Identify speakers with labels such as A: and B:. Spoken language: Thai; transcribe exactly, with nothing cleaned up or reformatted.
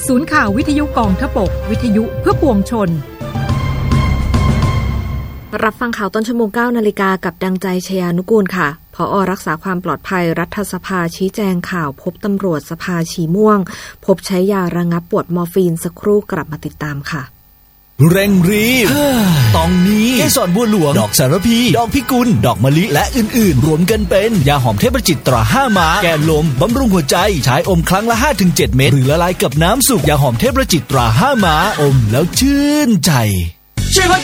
A: ศูนย์ข่าววิทยุกองทพบกวิทยุเพื่อปวงชน
B: รับฟังข่าวต้นชั่วโมง เก้านาฬิกากับดังใจชยานุกูลค่ะผอ.รักษาความปลอดภัยรัฐสภาชี้แจงข่าวพบตำรวจสภาชีม่วงพบใช้ยาระงับปวดมอร์ฟีนสักครู่กลับมาติดตามค่ะ
C: เร่งรีบตองนี้เกสรบัวหลวงดอกสารพีดอกพิกุลดอกมะลิและอื่นๆรวมกันเป็นยาหอมเทพจิตตราห้าม้าแก้ลมบำรุงหัวใจใช้อมครั้งละ ห้าถึงเจ็ด เม็ดหรือละลายกับน้ำสุกยาหอมเทพจิตตราห้าม้าอมแล้วชื่นใจ